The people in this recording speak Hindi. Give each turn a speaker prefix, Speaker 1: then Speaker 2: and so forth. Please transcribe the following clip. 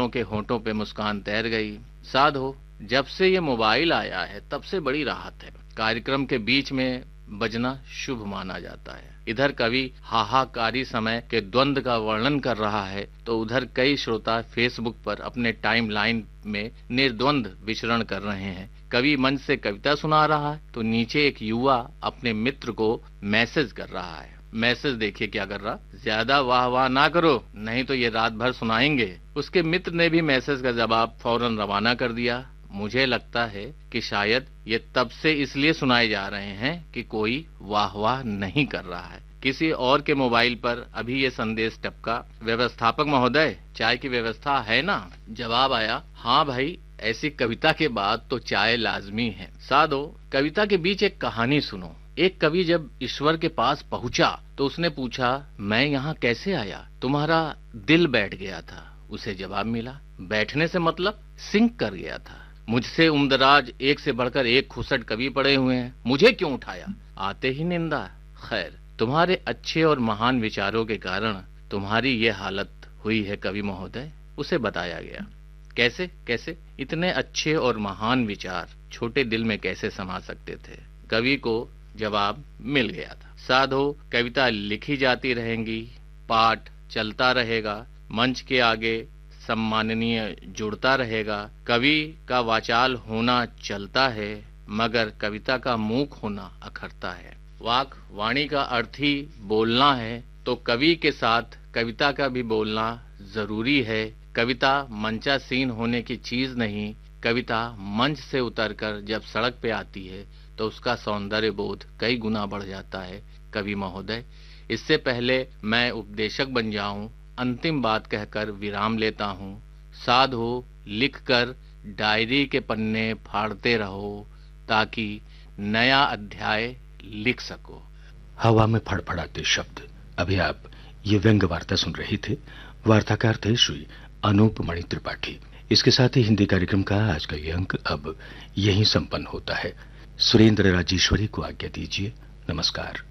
Speaker 1: के होंठों पे मुस्कान तैर गई। साधो, जब से ये मोबाइल आया है तब से बड़ी राहत है। कार्यक्रम के बीच में बजना शुभ माना जाता है। इधर कवि हाहाकारी समय के द्वंद्व का वर्णन कर रहा है तो उधर कई श्रोता फेसबुक पर अपने टाइमलाइन में निर्द्वंद विचरण कर रहे हैं। कवि मंच से कविता सुना रहा है तो नीचे एक युवा अपने मित्र को मैसेज कर रहा है। मैसेज देखिए क्या कर रहा, ज्यादा वाह वाह ना करो नहीं तो ये रात भर सुनाएंगे। उसके मित्र ने भी मैसेज का जवाब फौरन रवाना कर दिया। मुझे लगता है कि शायद ये तब से इसलिए सुनाए जा रहे हैं कि कोई वाह वाह नहीं कर रहा है। किसी और के मोबाइल पर अभी ये संदेश टपका, व्यवस्थापक महोदय चाय की व्यवस्था है ना? जवाब आया, हाँ भाई, ऐसी कविता के बाद तो चाय लाजमी है। साधो, कविता के बीच एक कहानी सुनो। एक कवि जब ईश्वर के पास पहुंचा तो उसने पूछा, मैं यहाँ कैसे आया? तुम्हारा दिल बैठ गया था। उसे जवाब मिला, बैठने से मतलब सिंक कर गया था। मुझसे उम्रदराज एक से बढ़कर एक खुसट कवि पड़े हुए हैं, मुझे क्यों उठाया? आते ही निंदा। खैर, तुम्हारे अच्छे और महान विचारों के कारण तुम्हारी ये हालत हुई है कवि महोदय। उसे बताया गया। कैसे कैसे? इतने अच्छे और महान विचार छोटे दिल में कैसे समा सकते थे? कवि को जवाब मिल गया था। साधो, कविता लिखी जाती रहेंगी, पाठ चलता रहेगा, मंच के आगे सम्माननीय जुड़ता रहेगा। कवि का वाचाल होना चलता है मगर कविता का मूक होना अखरता है। वाक वाणी का अर्थ ही बोलना है तो कवि के साथ कविता का भी बोलना जरूरी है। कविता मंचासीन होने की चीज नहीं। कविता मंच से उतरकर जब सड़क पे आती है तो उसका सौंदर्य बोध कई गुना बढ़ जाता है। कवि महोदय, इससे पहले मैं उपदेशक बन जाऊं, अंतिम बात कहकर विराम लेता हूं। साधो, लिखकर डायरी के पन्ने फाड़ते रहो ताकि नया अध्याय लिख सको।
Speaker 2: हवा में फड़फड़ाते शब्द। अभी आप ये व्यंग्य वार्ता सुन रहे थे। वार्ताकार थे श्री अनूप मणि त्रिपाठी। इसके साथ ही हिंदी कार्यक्रम का आज का ये अंक अब यहीं संपन्न होता है। सुरेंद्र राजेश्वरी को आज्ञा दीजिए। नमस्कार।